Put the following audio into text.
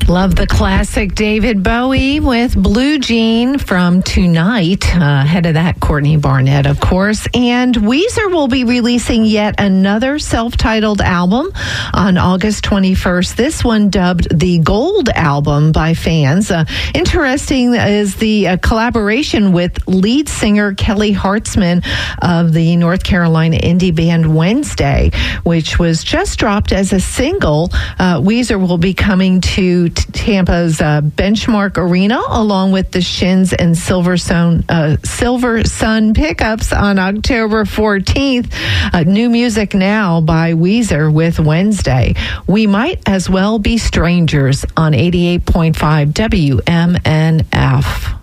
Love the classic David Bowie with Blue Jean from Tonight. Ahead of that, Courtney Barnett, of course. And Weezer will be releasing yet another self-titled album on August 21st. This one dubbed the Gold Album by fans. Interesting is the collaboration with lead singer Kelly Hartzman of the North Carolina indie band Wednesday, which was just dropped as a single. Weezer will be coming to Tampa's Benchmark Arena along with the Shins and Silver Sun pickups on October 14th. New music now by Weezer with Wednesday. We Might As Well Be Strangers on 88.5 WMNF.